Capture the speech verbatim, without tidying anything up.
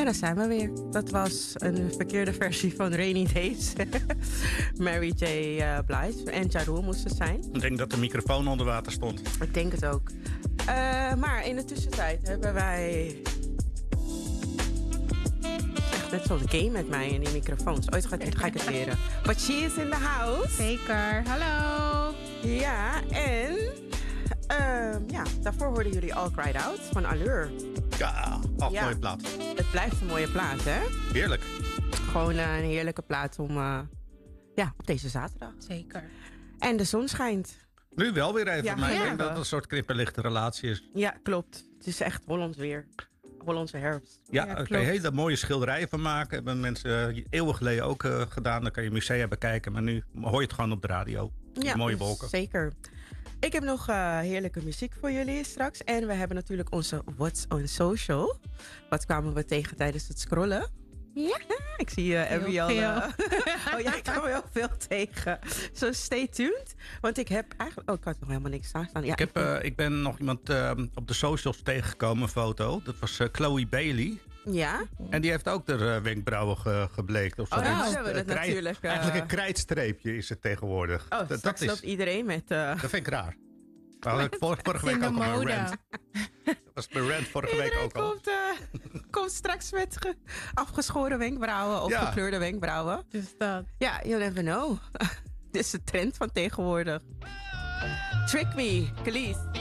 En daar zijn we weer. Dat was een verkeerde versie van Rainy Days. Mary J. Uh, Blige en Ja Rule moest het zijn. Ik denk dat de microfoon onder water stond. Ik denk het ook. Uh, maar in de tussentijd hebben wij... Echt net zo'n game met mij en die microfoons. Ooit ga ik, ga ik het leren. But she is in the house. Zeker. Hallo. Ja, en... Uh, ja, daarvoor hoorden jullie All Cried Out van Allure. Ja, oh, Ja. mooie plaat. Het blijft een mooie plaat, hè? Heerlijk. Gewoon uh, een heerlijke plaat om... Uh, ja, op deze zaterdag. Zeker. En de zon schijnt. Nu wel weer even. Ja, maar ik ja. denk dat het een soort knipperlichte relatie is. Ja, klopt. Het is echt Hollands weer. Hollandse herfst. Ja, Ja, daar kan je klopt. hele mooie schilderijen van maken. Hebben mensen uh, eeuwen geleden ook uh, gedaan. Dan kan je musea bekijken. Maar nu hoor je het gewoon op de radio. Ja, Mooie wolken. Zeker. Ik heb nog uh, heerlijke muziek voor jullie straks. En we hebben natuurlijk onze What's on Social. Wat kwamen we tegen tijdens het scrollen? Ja, ik zie uh, Abby al. Uh, oh ja, ik kwam heel veel tegen. So stay tuned. Want ik heb eigenlijk... Oh, ik had nog helemaal niks staan. Ja, ik, heb, uh, ik ben nog iemand uh, op de socials tegengekomen, een foto. Dat was uh, Chloe Bailey. Ja? En die heeft ook de uh, wenkbrauwen ge, gebleekt. Of zo. Oh, nou, Dus, hebben we dat uh, krij- natuurlijk. Uh... Eigenlijk een krijtstreepje is het tegenwoordig. Oh, dat, straks dat, loopt is, iedereen met... Uh... dat vind ik raar. Dat had ik vor, vorige week in de ook al mode. een rant. Dat was mijn rant vorige week Iedereen ook al. Komt, uh, komt straks met ge- afgeschoren wenkbrauwen of Ja. gekleurde wenkbrauwen. Dus dat. Ja, you never know. Dit is de trend van tegenwoordig. Trick Me, Khalees.